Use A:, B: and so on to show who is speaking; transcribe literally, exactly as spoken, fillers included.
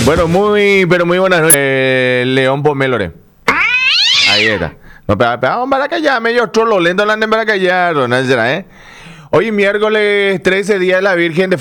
A: Bueno, muy, pero muy buenas noches, eh, León Pomelore. Ahí está. No, pero, pero vamos para callar, medio trolo, lento la para callar, ¿eh? Hoy miércoles trece, día de la Virgen de